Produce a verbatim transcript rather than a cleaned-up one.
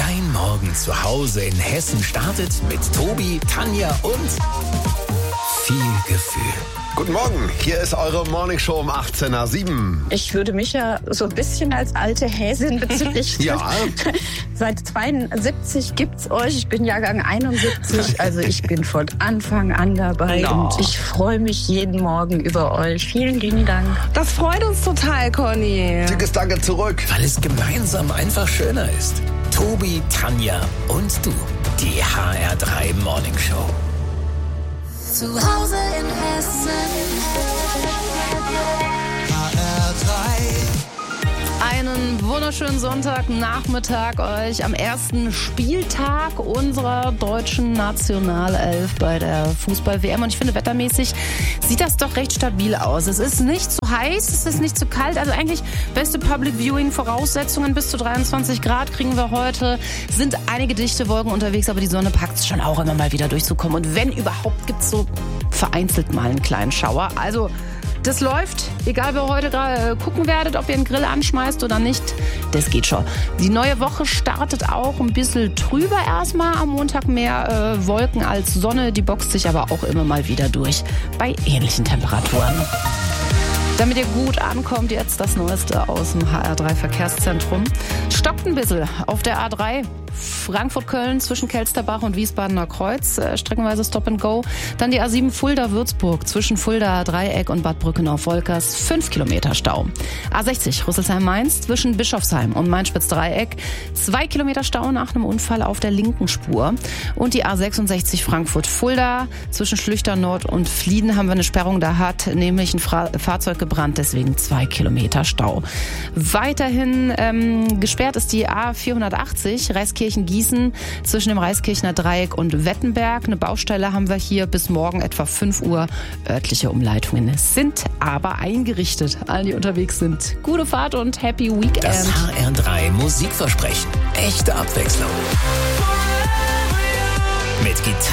Dein Morgen zu Hause in Hessen startet mit Tobi, Tanja und viel Gefühl. Guten Morgen, hier ist eure Morningshow um achtzehn Uhr sieben. Ich würde mich ja so ein bisschen als alte Häsin bezüglich. Ja. Seit zweiundsiebzig gibt's euch. Ich bin Jahrgang einundsiebzig, also ich bin von Anfang an dabei No. und ich freue mich jeden Morgen über euch. Vielen lieben Dank. Das freut uns total, Conny. Dickes Danke zurück. Weil es gemeinsam einfach schöner ist. Tobi, Tanja und du. Die H R drei Morningshow. Zu Hause in Hessen. H R drei. Einen wunderschönen Sonntagnachmittag euch am ersten Spieltag unserer deutschen Nationalelf bei der Fußball-W M. Und ich finde, wettermäßig sieht das doch recht stabil aus. Es ist nicht zu heiß, es ist nicht zu kalt. Also eigentlich beste Public Viewing Voraussetzungen. Bis zu dreiundzwanzig Grad kriegen wir heute. Sind einige dichte Wolken unterwegs, aber die Sonne packt es schon auch immer mal wieder durchzukommen. Und wenn überhaupt, gibt es so vereinzelt mal einen kleinen Schauer. Also das läuft, egal wer heute gerade gucken werdet, ob ihr einen Grill anschmeißt oder nicht, das geht schon. Die neue Woche startet auch ein bisschen trüber erstmal. Am Montag mehr äh, Wolken als Sonne, die boxt sich aber auch immer mal wieder durch bei ähnlichen Temperaturen. Damit ihr gut ankommt, jetzt das Neueste aus dem H R drei Verkehrszentrum. Stockt ein bisschen auf der A drei. Frankfurt-Köln zwischen Kelsterbach und Wiesbadener Kreuz, äh, streckenweise Stop and Go. Dann die A sieben Fulda-Würzburg zwischen Fulda Dreieck und Bad Brückenau-Volkers, fünf Kilometer Stau. A sechzig Rüsselsheim-Mainz zwischen Bischofsheim und Mainspitz-Dreieck, zwei Kilometer Stau nach einem Unfall auf der linken Spur. Und die A sechsundsechzig Frankfurt-Fulda zwischen Schlüchtern-Nord und Flieden haben wir eine Sperrung, da hat nämlich ein Fra- Fahrzeug gebrannt, deswegen zwei Kilometer Stau. Weiterhin ähm, gesperrt ist die A vierhundertachtzig Reiskirchen-Gießen zwischen dem Reiskirchner Dreieck und Wettenberg. Eine Baustelle haben wir hier bis morgen etwa fünf Uhr. Örtliche Umleitungen sind aber eingerichtet. Allen, die unterwegs sind, gute Fahrt und Happy Weekend. Das H R drei Musikversprechen. Echte Abwechslung. Mit Gitarre.